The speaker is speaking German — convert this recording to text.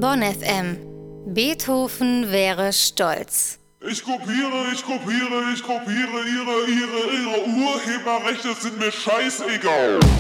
Bonn FM. Beethoven wäre stolz. Ich kopiere, ihre Urheberrechte sind mir scheißegal.